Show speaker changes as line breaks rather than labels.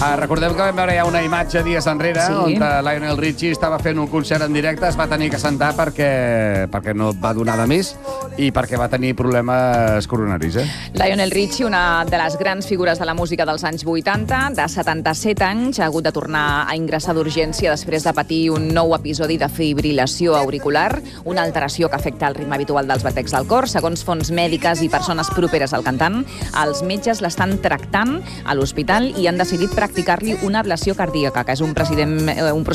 Recordem que vam veure ja una imatge dies enrere on Lionel Richie estava fent un concert en directe, es va tenir que sentar perquè no va donar de més i perquè va tenir problemes coronaris.
Lionel Richie, una de les grans figures de la música dels anys 80, de 77 anys, ha hagut de tornar a ingressar d'urgència després de patir un nou episodi de fibrilació auricular, una alteració que afecta el ritme habitual dels batecs del cor. Segons fonts mèdiques i persones properes al cantant, els metges l'estan tractant a l'hospital i han decidit practicar-li una ablació cardíaca, que és un procediment